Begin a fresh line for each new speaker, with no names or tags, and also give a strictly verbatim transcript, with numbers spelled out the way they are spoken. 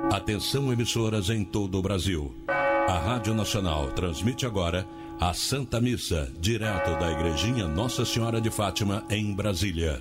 Atenção, emissoras em todo o Brasil. A Rádio Nacional transmite agora a Santa Missa, direto da Igrejinha Nossa Senhora de Fátima, em Brasília.